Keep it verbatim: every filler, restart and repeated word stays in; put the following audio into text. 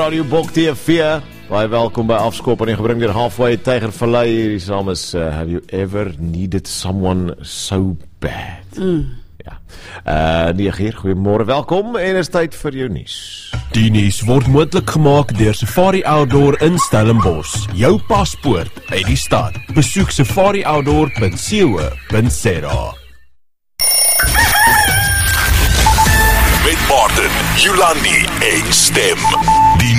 Radio Bok T V, baie welkom by Afskop en gebring deur Halfway Tiger Vallei. Hierdie saam is uh, Have you ever needed someone so bad? Mm. Ja. Uh, nege uur, goeiemôre, welkom en is tyd vir jou nuus. Die nuus word moontlik gemaak deur Safari Outdoor in Stellenbosch. Jou paspoort uit die stad. Besoek safari outdoor punt co punt za. Met Martin, Jolandi en Stem. Die